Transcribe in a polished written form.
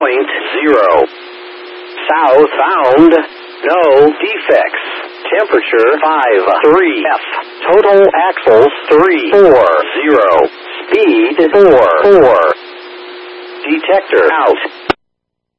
South found. No defects. Temperature 53F. Total axles 340. Speed 4. Detector out.